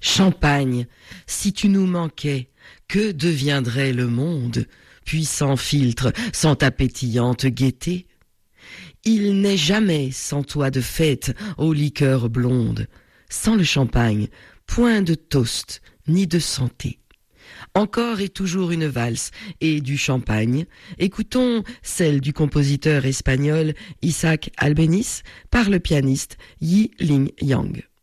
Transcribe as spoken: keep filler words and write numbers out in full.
Champagne, si tu nous manquais, que deviendrait le monde, puissant filtre, sans ta pétillante gaieté? Il n'est jamais sans toi de fête aux liqueurs blondes, sans le champagne, point de toast, ni de santé. Encore et toujours une valse et du champagne. Écoutons celle du compositeur espagnol Isaac Albéniz par le pianiste Yi Ling Yang.